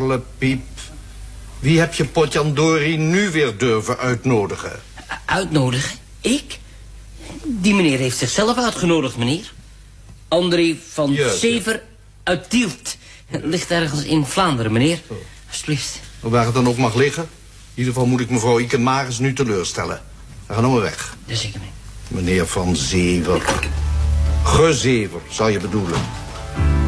Horlepiep. Wie heb je Potjandori nu weer durven uitnodigen? Uitnodigen? Ik? Die meneer heeft zichzelf uitgenodigd, meneer. André van Sever uit Tielt. Ligt ergens in Vlaanderen, meneer. Alsjeblieft. Waar het dan ook mag liggen. In ieder geval moet ik mevrouw Iken Maris nu teleurstellen. We gaan nou maar weg. Dat is ik, meneer. Meneer van Zever. Gezever, zou je bedoelen.